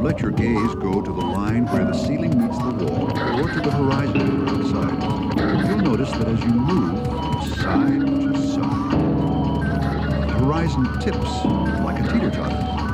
let your gaze go to the line where the ceiling meets the wall or to the horizon outside. You'll notice that as you move from side to side, the horizon tips like a teeter-totter.